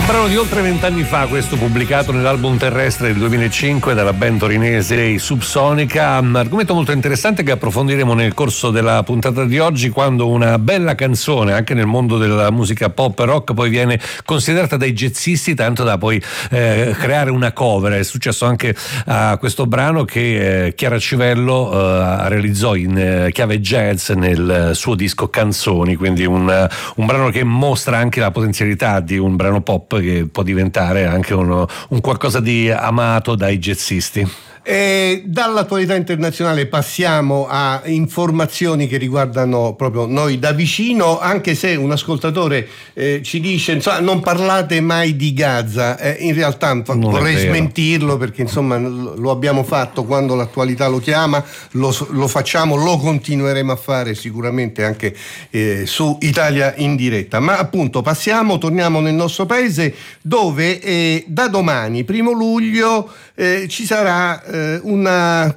Un brano di oltre 20 anni fa, questo pubblicato nell'album Terrestre del 2005 dalla band torinese i Subsonica. Argomento molto interessante che approfondiremo nel corso della puntata di oggi, quando una bella canzone anche nel mondo della musica pop e rock poi viene considerata dai jazzisti tanto da poi creare una cover. È successo anche a questo brano che Chiara Civello realizzò in chiave jazz nel suo disco Canzoni, quindi un brano che mostra anche la potenzialità di un brano pop che può diventare anche un qualcosa di amato dai jazzisti. Dall'attualità internazionale passiamo a informazioni che riguardano proprio noi da vicino, anche se un ascoltatore ci dice insomma, non parlate mai di Gaza. In realtà vorrei smentirlo, perché insomma lo abbiamo fatto quando l'attualità lo chiama, lo facciamo, lo continueremo a fare sicuramente anche su Italia in diretta. Ma appunto torniamo nel nostro paese, dove da domani, 1 luglio, ci sarà una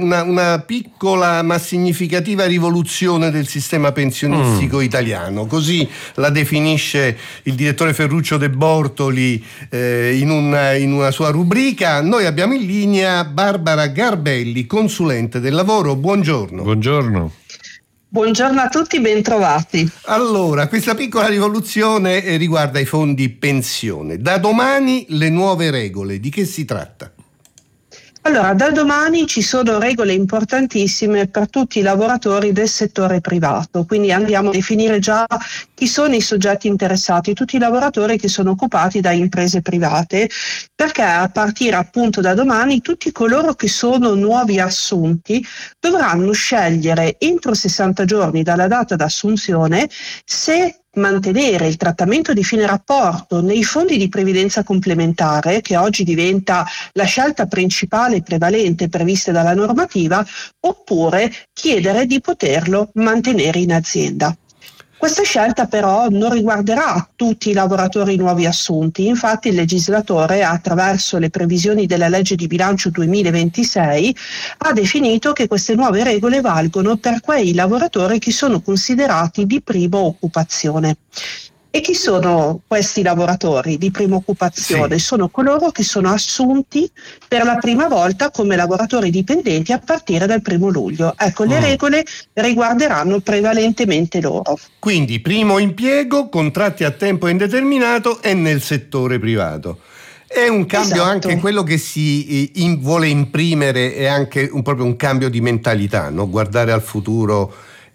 piccola ma significativa rivoluzione del sistema pensionistico italiano, così la definisce il direttore Ferruccio De Bortoli in una sua rubrica. Noi abbiamo in linea Barbara Garbelli, consulente del lavoro. Buongiorno. Buongiorno. Buongiorno a tutti, bentrovati. Allora, questa piccola rivoluzione riguarda i fondi pensione. Da domani le nuove regole, di che si tratta? Allora, da domani ci sono regole importantissime per tutti i lavoratori del settore privato, quindi andiamo a definire già chi sono i soggetti interessati, tutti i lavoratori che sono occupati da imprese private, perché a partire appunto da domani tutti coloro che sono nuovi assunti dovranno scegliere entro 60 giorni dalla data d'assunzione se mantenere il trattamento di fine rapporto nei fondi di previdenza complementare, che oggi diventa la scelta principale e prevalente prevista dalla normativa, oppure chiedere di poterlo mantenere in azienda. Questa scelta però non riguarderà tutti i lavoratori nuovi assunti. Infatti il legislatore, attraverso le previsioni della legge di bilancio 2026, ha definito che queste nuove regole valgono per quei lavoratori che sono considerati di prima occupazione. E chi sono questi lavoratori di prima occupazione? Sì. Sono coloro che sono assunti per la prima volta come lavoratori dipendenti a partire dal 1 luglio. Ecco, le regole riguarderanno prevalentemente loro. Quindi primo impiego, contratti a tempo indeterminato e nel settore privato. È un cambio, esatto. Anche quello che si vuole imprimere è anche proprio un cambio di mentalità, no? Guardare al futuro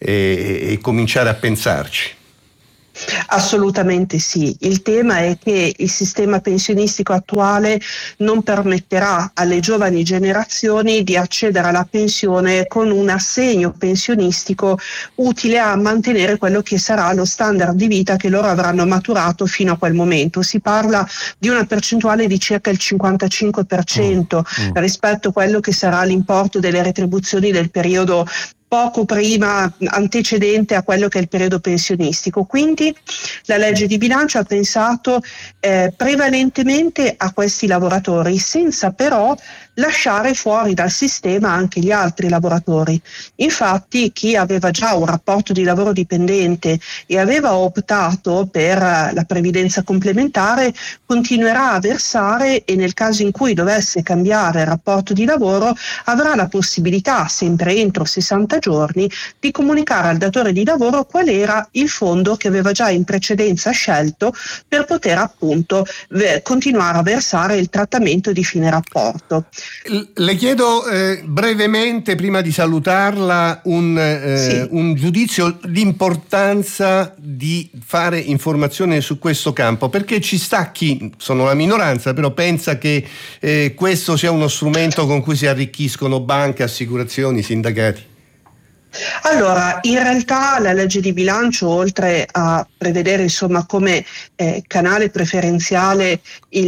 e cominciare a pensarci. Assolutamente sì. Il tema è che il sistema pensionistico attuale non permetterà alle giovani generazioni di accedere alla pensione con un assegno pensionistico utile a mantenere quello che sarà lo standard di vita che loro avranno maturato fino a quel momento. Si parla di una percentuale di circa il 55% rispetto a quello che sarà l'importo delle retribuzioni del periodo poco prima, antecedente a quello che è il periodo pensionistico. Quindi la legge di bilancio ha pensato prevalentemente a questi lavoratori, senza però lasciare fuori dal sistema anche gli altri lavoratori. Infatti chi aveva già un rapporto di lavoro dipendente e aveva optato per la previdenza complementare continuerà a versare, e nel caso in cui dovesse cambiare il rapporto di lavoro avrà la possibilità, sempre entro 60 giorni, di comunicare al datore di lavoro qual era il fondo che aveva già in precedenza scelto per poter appunto continuare a versare il trattamento di fine rapporto. Le chiedo brevemente, prima di salutarla, un giudizio, l'importanza di fare informazione su questo campo, perché ci sta chi, sono la minoranza, però pensa che questo sia uno strumento con cui si arricchiscono banche, assicurazioni, sindacati. Allora, in realtà la legge di bilancio, oltre a prevedere insomma come canale preferenziale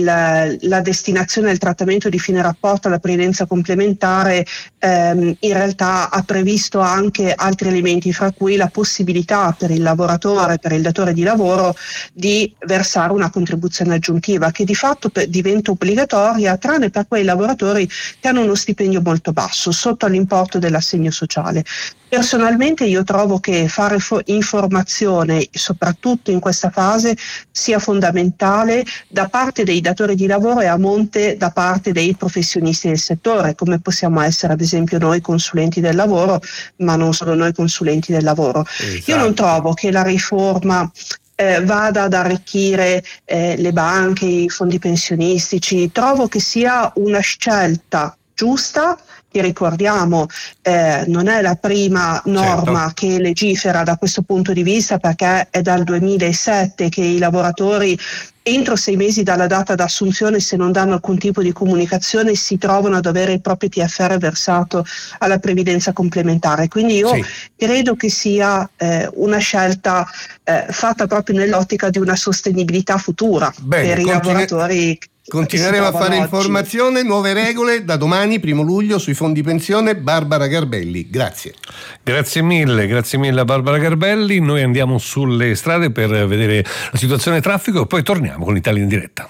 la destinazione del trattamento di fine rapporto alla previdenza complementare, in realtà ha previsto anche altri elementi, fra cui la possibilità per il lavoratore, per il datore di lavoro, di versare una contribuzione aggiuntiva che di fatto diventa obbligatoria, tranne per quei lavoratori che hanno uno stipendio molto basso, sotto all'importo dell'assegno sociale. Personalmente io trovo che fare informazione, soprattutto in questa fase, sia fondamentale da parte dei datori di lavoro e a monte da parte dei professionisti del settore, come possiamo essere ad esempio noi consulenti del lavoro, ma non solo noi consulenti del lavoro. Esatto. Io non trovo che la riforma vada ad arricchire le banche, i fondi pensionistici, trovo che sia una scelta giusta, che ricordiamo non è la prima norma che legifera da questo punto di vista, perché è dal 2007 che i lavoratori entro 6 mesi dalla data d'assunzione, se non danno alcun tipo di comunicazione, si trovano ad avere il proprio TFR versato alla previdenza complementare. Quindi io credo che sia una scelta fatta proprio nell'ottica di una sostenibilità futura per i lavoratori. Continueremo a fare informazione, nuove regole da domani, 1 luglio, sui fondi pensione. Barbara Garbelli, grazie. Grazie mille a Barbara Garbelli. Noi andiamo sulle strade per vedere la situazione traffico e poi torniamo con l'Italia in diretta.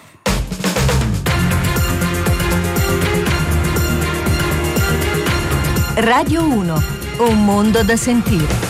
Radio 1, un mondo da sentire.